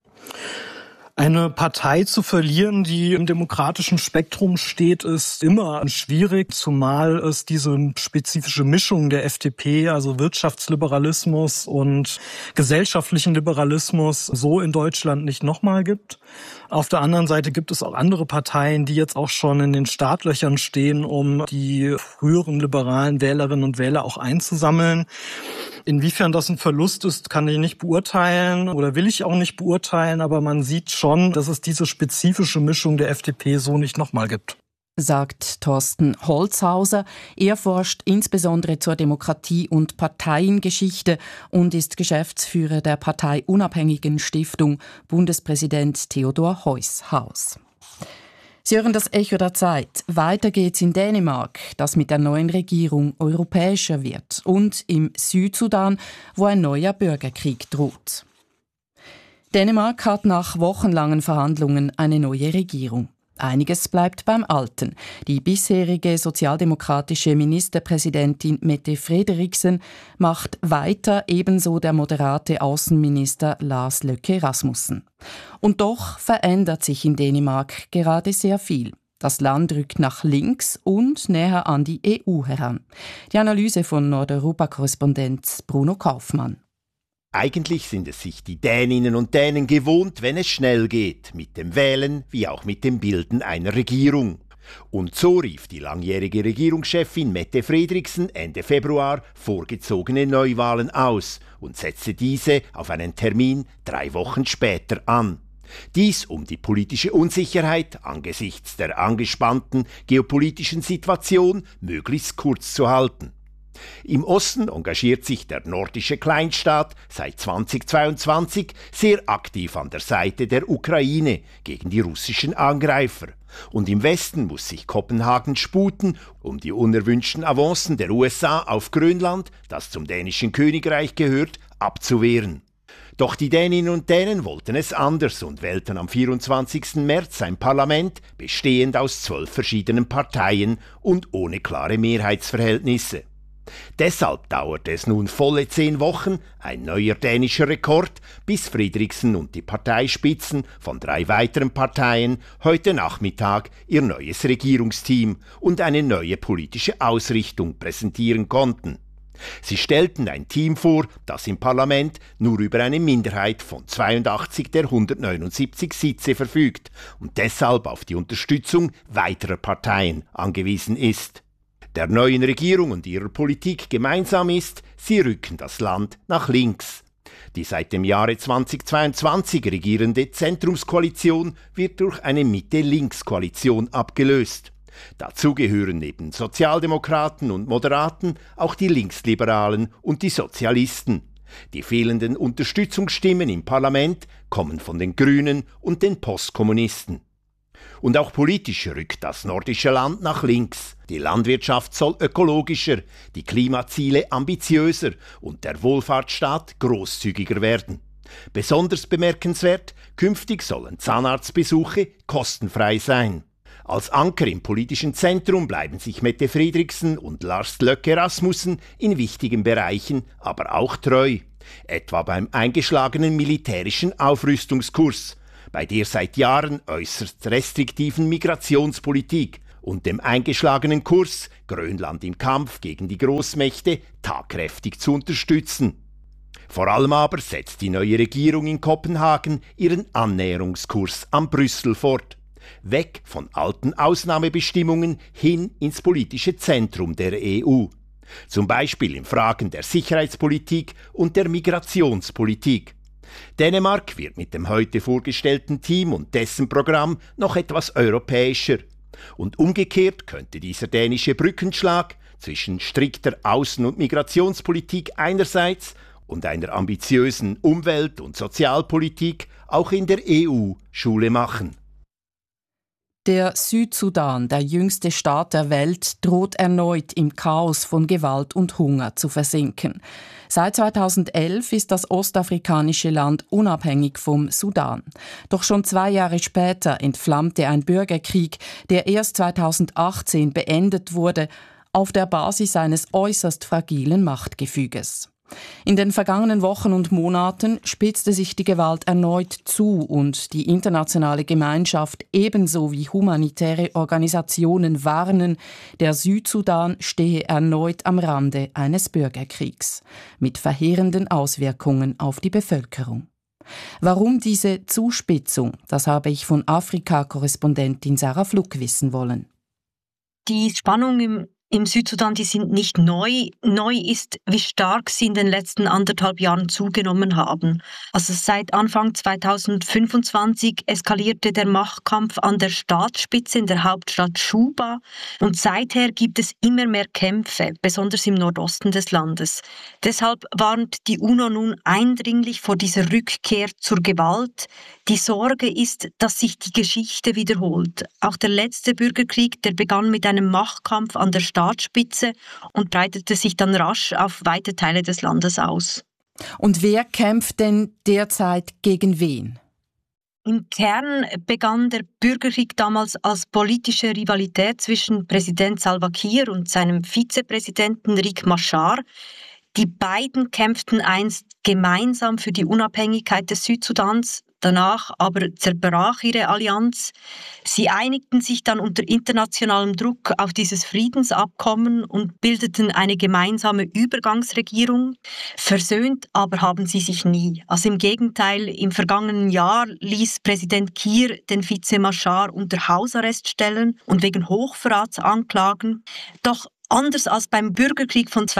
Eine Partei zu verlieren, die im demokratischen Spektrum steht, ist immer schwierig, zumal es diese spezifische Mischung der FDP, also Wirtschaftsliberalismus und gesellschaftlichen Liberalismus, so in Deutschland nicht nochmal gibt. Auf der anderen Seite gibt es auch andere Parteien, die jetzt auch schon in den Startlöchern stehen, um die früheren liberalen Wählerinnen und Wähler auch einzusammeln. Inwiefern das ein Verlust ist, kann ich nicht beurteilen oder will ich auch nicht beurteilen, aber man sieht schon, dass es diese spezifische Mischung der FDP so nicht nochmal gibt. Sagt Thorsten Holzhauser. Er forscht insbesondere zur Demokratie- und Parteiengeschichte und ist Geschäftsführer der parteiunabhängigen Stiftung Bundespräsident Theodor Heuss Haus. Sie hören das Echo der Zeit. Weiter geht's in Dänemark, das mit der neuen Regierung europäischer wird, und im Südsudan, wo ein neuer Bürgerkrieg droht. Dänemark hat nach wochenlangen Verhandlungen eine neue Regierung. Einiges bleibt beim Alten. Die bisherige sozialdemokratische Ministerpräsidentin Mette Frederiksen macht weiter, ebenso der moderate Außenminister Lars Løkke Rasmussen. Und doch verändert sich in Dänemark gerade sehr viel. Das Land rückt nach links und näher an die EU heran. Die Analyse von Nordeuropa-Korrespondent Bruno Kaufmann. Eigentlich sind es sich die Däninnen und Dänen gewohnt, wenn es schnell geht, mit dem Wählen wie auch mit dem Bilden einer Regierung. Und so rief die langjährige Regierungschefin Mette Frederiksen Ende Februar vorgezogene Neuwahlen aus und setzte diese auf einen Termin 3 Wochen später an. Dies, um die politische Unsicherheit angesichts der angespannten geopolitischen Situation möglichst kurz zu halten. Im Osten engagiert sich der nordische Kleinstaat seit 2022 sehr aktiv an der Seite der Ukraine gegen die russischen Angreifer. Und im Westen muss sich Kopenhagen sputen, um die unerwünschten Avancen der USA auf Grönland, das zum dänischen Königreich gehört, abzuwehren. Doch die Däninnen und Dänen wollten es anders und wählten am 24. März ein Parlament, bestehend aus 12 verschiedenen Parteien und ohne klare Mehrheitsverhältnisse. Deshalb dauerte es nun volle 10 Wochen, ein neuer dänischer Rekord, bis Frederiksen und die Parteispitzen von 3 weiteren Parteien heute Nachmittag ihr neues Regierungsteam und eine neue politische Ausrichtung präsentieren konnten. Sie stellten ein Team vor, das im Parlament nur über eine Minderheit von 82 der 179 Sitze verfügt und deshalb auf die Unterstützung weiterer Parteien angewiesen ist. Der neuen Regierung und ihrer Politik gemeinsam ist, sie rücken das Land nach links. Die seit dem Jahre 2022 regierende Zentrumskoalition wird durch eine Mitte-Links-Koalition abgelöst. Dazu gehören neben Sozialdemokraten und Moderaten auch die Linksliberalen und die Sozialisten. Die fehlenden Unterstützungsstimmen im Parlament kommen von den Grünen und den Postkommunisten. Und auch politisch rückt das nordische Land nach links. Die Landwirtschaft soll ökologischer, die Klimaziele ambitiöser und der Wohlfahrtsstaat großzügiger werden. Besonders bemerkenswert, künftig sollen Zahnarztbesuche kostenfrei sein. Als Anker im politischen Zentrum bleiben sich Mette Frederiksen und Lars Løkke Rasmussen in wichtigen Bereichen aber auch treu. Etwa beim eingeschlagenen militärischen Aufrüstungskurs, bei der seit Jahren äußerst restriktiven Migrationspolitik und dem eingeschlagenen Kurs, Grönland im Kampf gegen die Großmächte tatkräftig zu unterstützen. Vor allem aber setzt die neue Regierung in Kopenhagen ihren Annäherungskurs an Brüssel fort. Weg von alten Ausnahmebestimmungen hin ins politische Zentrum der EU. Zum Beispiel in Fragen der Sicherheitspolitik und der Migrationspolitik. Dänemark wird mit dem heute vorgestellten Team und dessen Programm noch etwas europäischer. Und umgekehrt könnte dieser dänische Brückenschlag zwischen strikter Außen- und Migrationspolitik einerseits und einer ambitiösen Umwelt- und Sozialpolitik auch in der EU Schule machen. Der Südsudan, der jüngste Staat der Welt, droht erneut im Chaos von Gewalt und Hunger zu versinken. Seit 2011 ist das ostafrikanische Land unabhängig vom Sudan. Doch schon 2 Jahre später entflammte ein Bürgerkrieg, der erst 2018 beendet wurde, auf der Basis eines äußerst fragilen Machtgefüges. In den vergangenen Wochen und Monaten spitzte sich die Gewalt erneut zu und die internationale Gemeinschaft ebenso wie humanitäre Organisationen warnen, der Südsudan stehe erneut am Rande eines Bürgerkriegs mit verheerenden Auswirkungen auf die Bevölkerung. Warum diese Zuspitzung, das habe ich von Afrika-Korrespondentin Sarah Fluck wissen wollen. Die Spannung im Südsudan, die sind nicht neu. Neu ist, wie stark sie in den letzten 1,5 Jahren zugenommen haben. Also seit Anfang 2025 eskalierte der Machtkampf an der Staatsspitze in der Hauptstadt Juba. Und seither gibt es immer mehr Kämpfe, besonders im Nordosten des Landes. Deshalb warnt die UNO nun eindringlich vor dieser Rückkehr zur Gewalt. Die Sorge ist, dass sich die Geschichte wiederholt. Auch der letzte Bürgerkrieg, der begann mit einem Machtkampf an der Staatsspitze und breitete sich dann rasch auf weite Teile des Landes aus. Und wer kämpft denn derzeit gegen wen? Im Kern begann der Bürgerkrieg damals als politische Rivalität zwischen Präsident Salva Kiir und seinem Vizepräsidenten Riek Machar. Die beiden kämpften einst gemeinsam für die Unabhängigkeit des Südsudans. Danach aber zerbrach ihre Allianz. Sie einigten sich dann unter internationalem Druck auf dieses Friedensabkommen und bildeten eine gemeinsame Übergangsregierung. Versöhnt aber haben sie sich nie. Also im Gegenteil, im vergangenen Jahr ließ Präsident Kiir den Vize Machar unter Hausarrest stellen und wegen Hochverrats anklagen. Doch anders als beim Bürgerkrieg von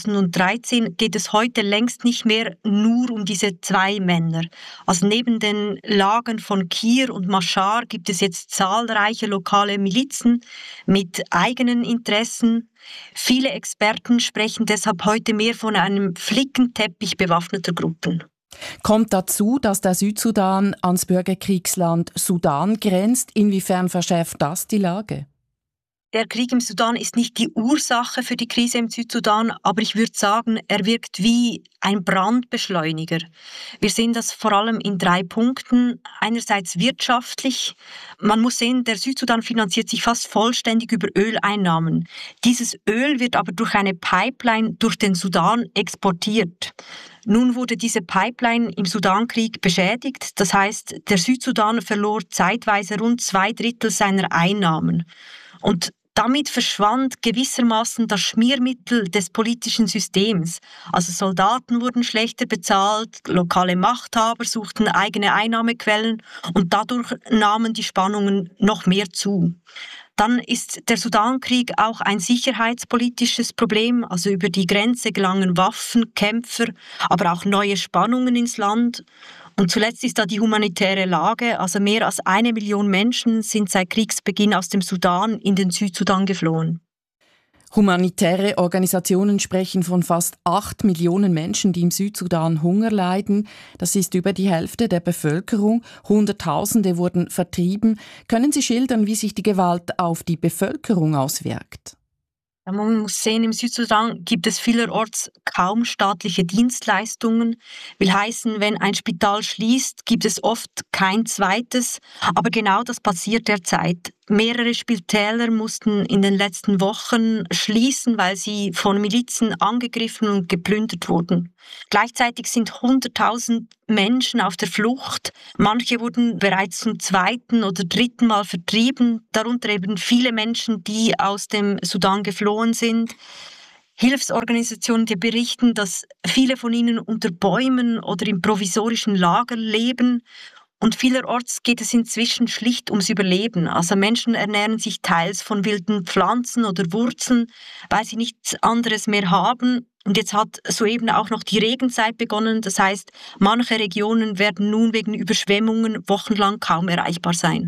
2013 geht es heute längst nicht mehr nur um diese zwei Männer. Also neben den Lagern von Kiir und Machar gibt es jetzt zahlreiche lokale Milizen mit eigenen Interessen. Viele Experten sprechen deshalb heute mehr von einem Flickenteppich bewaffneter Gruppen. Kommt dazu, dass der Südsudan ans Bürgerkriegsland Sudan grenzt. Inwiefern verschärft das die Lage? Der Krieg im Sudan ist nicht die Ursache für die Krise im Südsudan, aber ich würde sagen, er wirkt wie ein Brandbeschleuniger. Wir sehen das vor allem in 3 Punkten. Einerseits wirtschaftlich. Man muss sehen, der Südsudan finanziert sich fast vollständig über Öleinnahmen. Dieses Öl wird aber durch eine Pipeline durch den Sudan exportiert. Nun wurde diese Pipeline im Sudankrieg beschädigt. Das heißt, der Südsudan verlor zeitweise rund 2/3 seiner Einnahmen. Und damit verschwand gewissermaßen das Schmiermittel des politischen Systems. Also Soldaten wurden schlechter bezahlt, lokale Machthaber suchten eigene Einnahmequellen und dadurch nahmen die Spannungen noch mehr zu. Dann ist der Sudankrieg auch ein sicherheitspolitisches Problem. Also über die Grenze gelangen Waffen, Kämpfer, aber auch neue Spannungen ins Land. Und zuletzt ist da die humanitäre Lage. Also mehr als 1 Million Menschen sind seit Kriegsbeginn aus dem Sudan in den Südsudan geflohen. Humanitäre Organisationen sprechen von fast 8 Millionen Menschen, die im Südsudan Hunger leiden. Das ist über die Hälfte der Bevölkerung. Hunderttausende wurden vertrieben. Können Sie schildern, wie sich die Gewalt auf die Bevölkerung auswirkt? Man muss sehen, im Südsudan gibt es vielerorts kaum staatliche Dienstleistungen. Will heißen, wenn ein Spital schließt, gibt es oft kein zweites. Aber genau das passiert derzeit. Mehrere Spitäler mussten in den letzten Wochen schließen, weil sie von Milizen angegriffen und geplündert wurden. Gleichzeitig sind 100.000 Menschen auf der Flucht. Manche wurden bereits zum 2. oder 3. Mal vertrieben, darunter eben viele Menschen, die aus dem Sudan geflohen sind. Hilfsorganisationen, die berichten, dass viele von ihnen unter Bäumen oder in provisorischen Lagern leben. Und vielerorts geht es inzwischen schlicht ums Überleben. Also Menschen ernähren sich teils von wilden Pflanzen oder Wurzeln, weil sie nichts anderes mehr haben. Und jetzt hat soeben auch noch die Regenzeit begonnen. Das heißt, manche Regionen werden nun wegen Überschwemmungen wochenlang kaum erreichbar sein.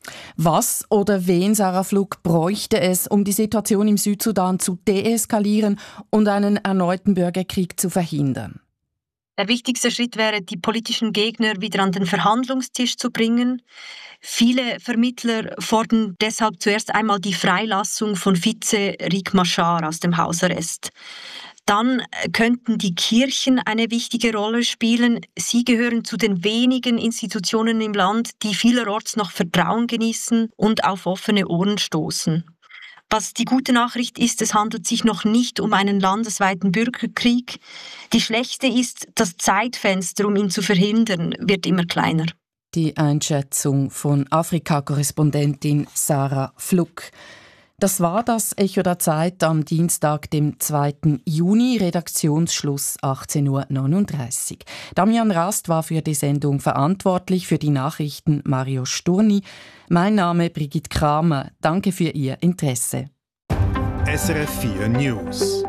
Was oder wen, Sarah Fluck, bräuchte es, um die Situation im Südsudan zu deeskalieren und einen erneuten Bürgerkrieg zu verhindern? Der wichtigste Schritt wäre, die politischen Gegner wieder an den Verhandlungstisch zu bringen. Viele Vermittler fordern deshalb zuerst einmal die Freilassung von Vize Riek Machar aus dem Hausarrest. Dann könnten die Kirchen eine wichtige Rolle spielen. Sie gehören zu den wenigen Institutionen im Land, die vielerorts noch Vertrauen genießen und auf offene Ohren stoßen. Was die gute Nachricht ist, es handelt sich noch nicht um einen landesweiten Bürgerkrieg. Die schlechte ist, das Zeitfenster, um ihn zu verhindern, wird immer kleiner. Die Einschätzung von Afrika-Korrespondentin Sarah Fluck. Das war das Echo der Zeit am Dienstag, dem 2. Juni, Redaktionsschluss 18.39 Uhr. Damian Rast war für die Sendung verantwortlich, für die Nachrichten Mario Sturni. Mein Name Brigitte Kramer. Danke für Ihr Interesse. SRF 4 News.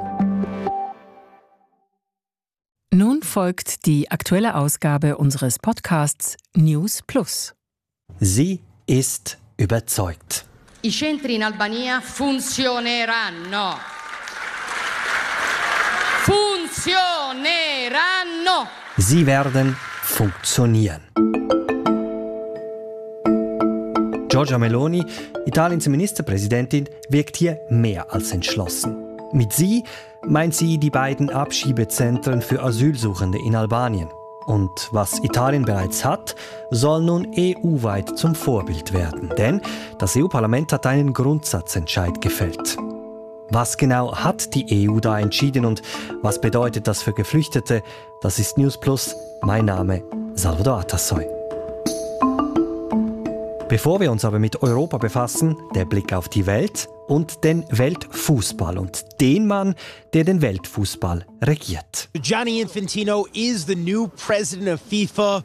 Nun folgt die aktuelle Ausgabe unseres Podcasts News Plus. Sie ist überzeugt. I centri in Albania funzioneranno. Funzioneranno. Sie werden funktionieren. Giorgia Meloni, Italiens Ministerpräsidentin, wirkt hier mehr als entschlossen. Mit sie meint sie die beiden Abschiebezentren für Asylsuchende in Albanien. Und was Italien bereits hat, soll nun EU-weit zum Vorbild werden. Denn das EU-Parlament hat einen Grundsatzentscheid gefällt. Was genau hat die EU da entschieden und was bedeutet das für Geflüchtete? Das ist News Plus. Mein Name Salvador Atassoy. Bevor wir uns aber mit Europa befassen, der Blick auf die Welt und den Weltfußball und den Mann, der den Weltfußball regiert. Gianni Infantino is the new president of FIFA.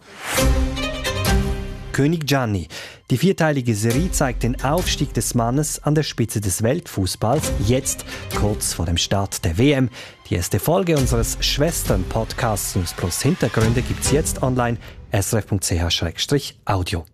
König Gianni. Die vierteilige Serie zeigt den Aufstieg des Mannes an der Spitze des Weltfußballs, jetzt kurz vor dem Start der WM. Die erste Folge unseres Schwestern-Podcasts News Plus Hintergründe gibt's jetzt online, srf.ch/audio.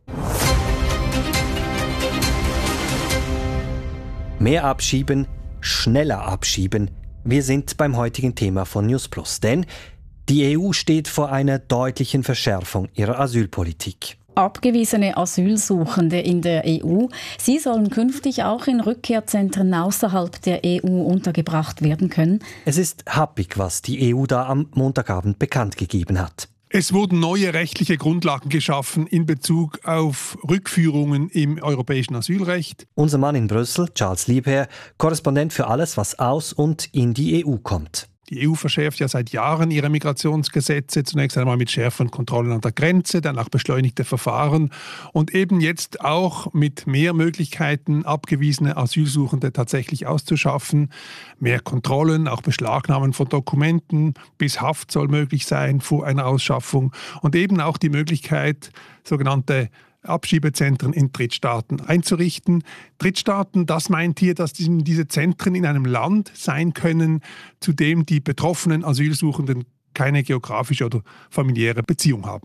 Mehr abschieben, schneller abschieben. Wir sind beim heutigen Thema von News Plus, denn die EU steht vor einer deutlichen Verschärfung ihrer Asylpolitik. Abgewiesene Asylsuchende in der EU, sie sollen künftig auch in Rückkehrzentren außerhalb der EU untergebracht werden können. Es ist happig, was die EU da am Montagabend bekannt gegeben hat. Es wurden neue rechtliche Grundlagen geschaffen in Bezug auf Rückführungen im europäischen Asylrecht. Unser Mann in Brüssel, Charles Liebherr, Korrespondent für alles, was aus und in die EU kommt. Die EU verschärft ja seit Jahren ihre Migrationsgesetze, zunächst einmal mit schärferen Kontrollen an der Grenze, danach beschleunigte Verfahren und eben jetzt auch mit mehr Möglichkeiten, abgewiesene Asylsuchende tatsächlich auszuschaffen. Mehr Kontrollen, auch Beschlagnahmen von Dokumenten, bis Haft soll möglich sein vor einer Ausschaffung und eben auch die Möglichkeit, sogenannte Abschiebezentren in Drittstaaten einzurichten. Drittstaaten, das meint hier, dass diese Zentren in einem Land sein können, zu dem die betroffenen Asylsuchenden keine geografische oder familiäre Beziehung haben.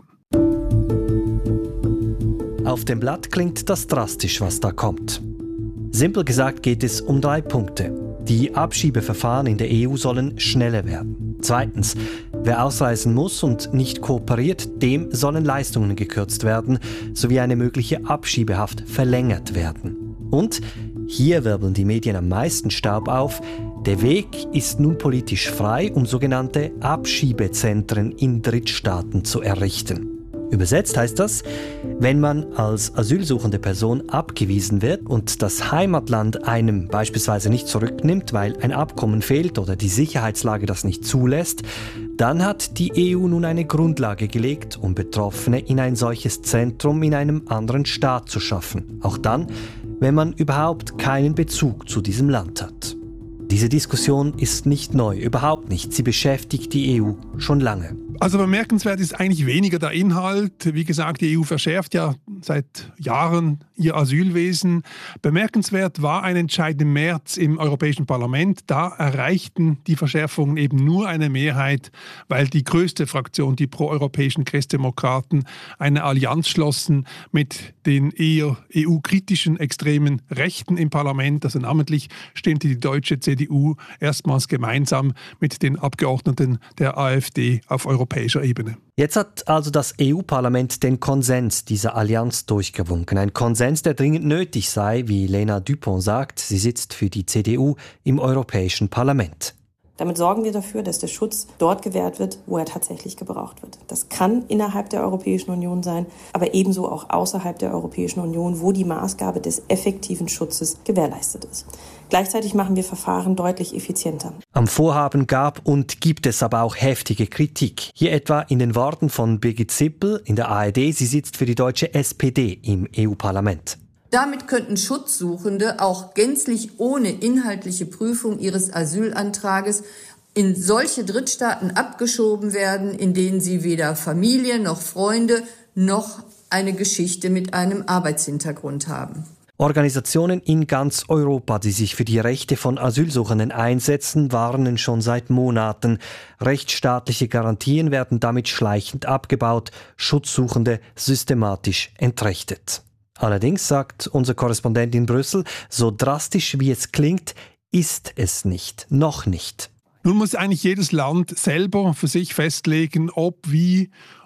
Auf dem Blatt klingt das drastisch, was da kommt. Simpel gesagt geht es um 3 Punkte. Die Abschiebeverfahren in der EU sollen schneller werden. Zweitens, wer ausreisen muss und nicht kooperiert, dem sollen Leistungen gekürzt werden, sowie eine mögliche Abschiebehaft verlängert werden. Und, hier wirbeln die Medien am meisten Staub auf, der Weg ist nun politisch frei, um sogenannte Abschiebezentren in Drittstaaten zu errichten. Übersetzt heißt das, wenn man als asylsuchende Person abgewiesen wird und das Heimatland einem beispielsweise nicht zurücknimmt, weil ein Abkommen fehlt oder die Sicherheitslage das nicht zulässt, dann hat die EU nun eine Grundlage gelegt, um Betroffene in ein solches Zentrum in einem anderen Staat zu schaffen. Auch dann, wenn man überhaupt keinen Bezug zu diesem Land hat. Diese Diskussion ist nicht neu, überhaupt nicht. Sie beschäftigt die EU schon lange. Also bemerkenswert ist eigentlich weniger der Inhalt. Wie gesagt, die EU verschärft ja seit Jahren ihr Asylwesen. Bemerkenswert war ein Entscheid im März im Europäischen Parlament. Da erreichten die Verschärfungen eben nur eine Mehrheit, weil die größte Fraktion, die proeuropäischen Christdemokraten, eine Allianz schlossen mit den eher EU-kritischen extremen Rechten im Parlament. Also namentlich stimmte die deutsche CDU erstmals gemeinsam mit den Abgeordneten der AfD auf europäischer Ebene. Jetzt hat also das EU-Parlament den Konsens dieser Allianz durchgewunken. Ein Konsens, der dringend nötig sei, wie Lena Dupont sagt. Sie sitzt für die CDU im Europäischen Parlament. Damit sorgen wir dafür, dass der Schutz dort gewährt wird, wo er tatsächlich gebraucht wird. Das kann innerhalb der Europäischen Union sein, aber ebenso auch außerhalb der Europäischen Union, wo die Maßgabe des effektiven Schutzes gewährleistet ist. Gleichzeitig machen wir Verfahren deutlich effizienter. Am Vorhaben gab und gibt es aber auch heftige Kritik. Hier etwa in den Worten von Birgit Sippel in der ARD. Sie sitzt für die deutsche SPD im EU-Parlament. Damit könnten Schutzsuchende auch gänzlich ohne inhaltliche Prüfung ihres Asylantrages in solche Drittstaaten abgeschoben werden, in denen sie weder Familie noch Freunde noch eine Geschichte mit einem Arbeitshintergrund haben. Organisationen in ganz Europa, die sich für die Rechte von Asylsuchenden einsetzen, warnen schon seit Monaten. Rechtsstaatliche Garantien werden damit schleichend abgebaut, Schutzsuchende systematisch entrechtet. Allerdings, sagt unser Korrespondent in Brüssel, so drastisch wie es klingt, ist es nicht. Noch nicht. Nun muss eigentlich jedes Land selber für sich festlegen, ob, wie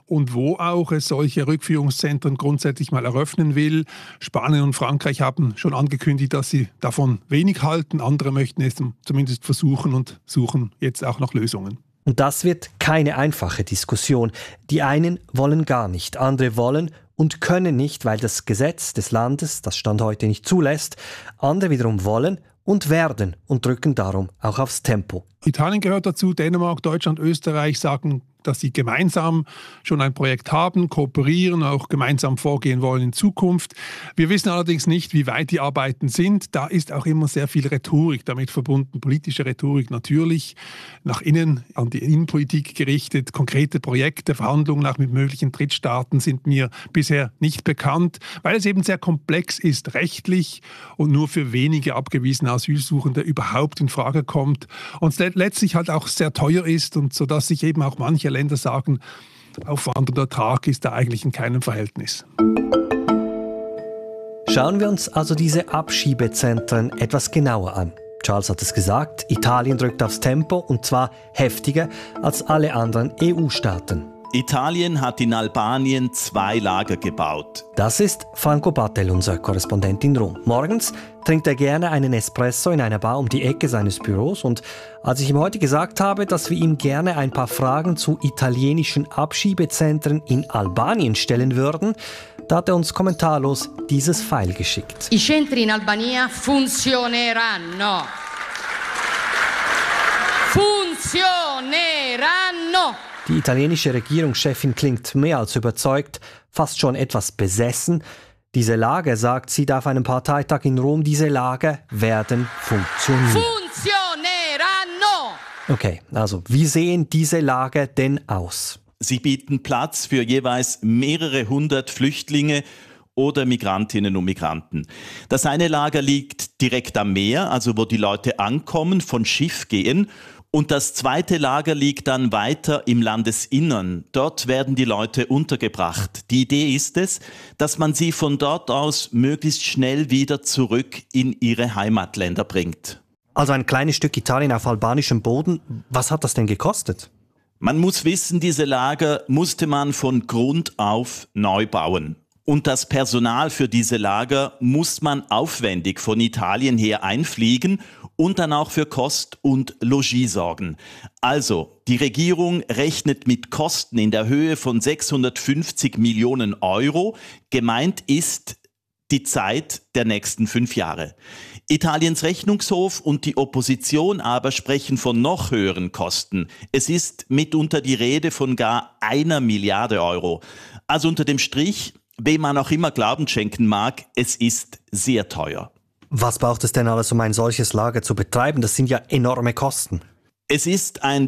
und wo auch es solche Rückführungszentren grundsätzlich mal eröffnen will. Spanien und Frankreich haben schon angekündigt, dass sie davon wenig halten. Andere möchten es zumindest versuchen und suchen jetzt auch nach Lösungen. Und das wird keine einfache Diskussion. Die einen wollen gar nicht, andere wollen und können nicht, weil das Gesetz des Landes das Stand heute nicht zulässt. Andere wiederum wollen und werden und drücken darum auch aufs Tempo. Italien gehört dazu, Dänemark, Deutschland, Österreich sagen, dass sie gemeinsam schon ein Projekt haben, kooperieren, auch gemeinsam vorgehen wollen in Zukunft. Wir wissen allerdings nicht, wie weit die Arbeiten sind. Da ist auch immer sehr viel Rhetorik damit verbunden, politische Rhetorik natürlich, nach innen, an die Innenpolitik gerichtet. Konkrete Projekte, Verhandlungen auch mit möglichen Drittstaaten sind mir bisher nicht bekannt, weil es eben sehr komplex ist, rechtlich und nur für wenige abgewiesene Asylsuchende überhaupt in Frage kommt und letztlich halt auch sehr teuer ist und sodass sich eben auch manche Länder sagen, Aufwand und Ertrag ist da eigentlich in keinem Verhältnis. Schauen wir uns also diese Abschiebezentren etwas genauer an. Charles hat es gesagt, Italien drückt aufs Tempo und zwar heftiger als alle anderen EU-Staaten. Italien hat in Albanien 2 Lager gebaut. Das ist Franco Battel, unser Korrespondent in Rom. Morgens trinkt er gerne einen Espresso in einer Bar um die Ecke seines Büros und als ich ihm heute gesagt habe, dass wir ihm gerne ein paar Fragen zu italienischen Abschiebezentren in Albanien stellen würden, da hat er uns kommentarlos dieses File geschickt. I centri in Albania funzioneranno. Funzioneranno. Die italienische Regierungschefin klingt mehr als überzeugt, fast schon etwas besessen. Diese Lager, sagt sie, darf einem Parteitag in Rom, diese Lager werden funktionieren. Funzioneranno! Okay, also wie sehen diese Lager denn aus? Sie bieten Platz für jeweils mehrere hundert Flüchtlinge oder Migrantinnen und Migranten. Das eine Lager liegt direkt am Meer, also wo die Leute ankommen, von Schiff gehen. Und das zweite Lager liegt dann weiter im Landesinnern. Dort werden die Leute untergebracht. Die Idee ist es, dass man sie von dort aus möglichst schnell wieder zurück in ihre Heimatländer bringt. Also ein kleines Stück Italien auf albanischem Boden. Was hat das denn gekostet? Man muss wissen, diese Lager musste man von Grund auf neu bauen. Und das Personal für diese Lager muss man aufwendig von Italien her einfliegen und dann auch für Kost und Logis sorgen. Also, die Regierung rechnet mit Kosten in der Höhe von 650 Millionen Euro. Gemeint ist die Zeit der nächsten 5 Jahre. Italiens Rechnungshof und die Opposition aber sprechen von noch höheren Kosten. Es ist mitunter die Rede von gar 1 Milliarde Euro. Also unter dem Strich, wem man auch immer Glauben schenken mag, es ist sehr teuer. Was braucht es denn alles, um ein solches Lager zu betreiben? Das sind ja enorme Kosten. Es ist ein